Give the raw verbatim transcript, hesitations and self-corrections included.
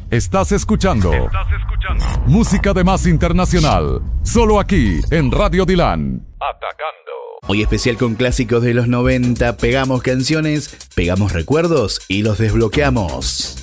Estás escuchando. Estás escuchando. Música de más internacional. Solo aquí, en Radio Dilan. Atacando. Hoy especial con clásicos de los noventa. Pegamos canciones, pegamos recuerdos y los desbloqueamos.